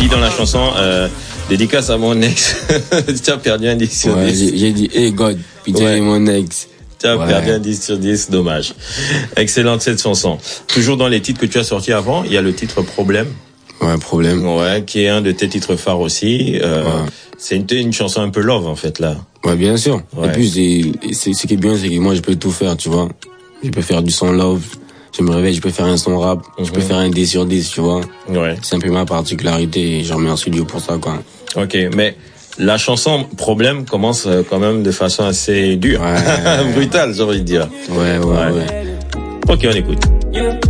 dit dans la chanson, dédicace à mon ex. Tu as perdu un 10 sur 10. J'ai dit, hey God, putain, mon ex. Tu as perdu un 10 sur 10, dommage. Excellente cette chanson. Toujours dans les titres que tu as sortis avant, il y a le titre Problème. Ouais, Problème. Ouais, qui est un de tes titres phares aussi. C'est une chanson un peu love, en fait, là. Ouais, bien sûr. Ouais. Et puis, ce qui est bien, c'est que moi, je peux tout faire, tu vois. Je peux faire du son love. Je me réveille, je peux faire un son rap. Je peux faire un 10 sur 10, tu vois. Ouais. C'est un peu ma particularité et j'en mets en studio pour ça, quoi. Ok, mais la chanson Problème commence quand même de façon assez dure. Ouais. Brutale, j'ai envie de dire. Ouais. Ok, on écoute.